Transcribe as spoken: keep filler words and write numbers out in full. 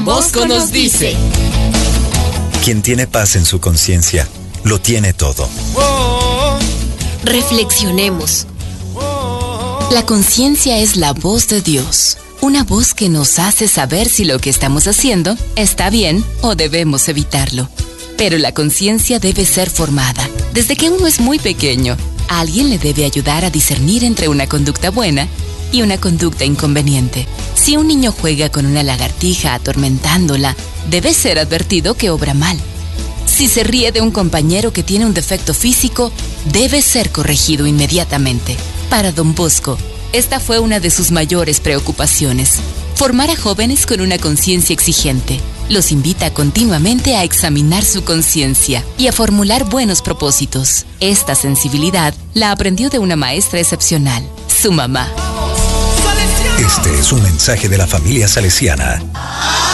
Bosco nos dice: quien tiene paz en su conciencia, lo tiene todo. Reflexionemos. La conciencia es la voz de Dios, una voz que nos hace saber si lo que estamos haciendo está bien o debemos evitarlo. Pero la conciencia debe ser formada. Desde que uno es muy pequeño, alguien le debe ayudar a discernir entre una conducta buena y una conducta inconveniente. Si un niño juega con una lagartija atormentándola, debe ser advertido que obra mal. Si se ríe de un compañero que tiene un defecto físico, debe ser corregido inmediatamente. Para Don Bosco, esta fue una de sus mayores preocupaciones: formar a jóvenes con una conciencia exigente. Los invita continuamente a examinar su conciencia y a formular buenos propósitos. Esta sensibilidad la aprendió de una maestra excepcional, su mamá. Este es un mensaje de la familia salesiana.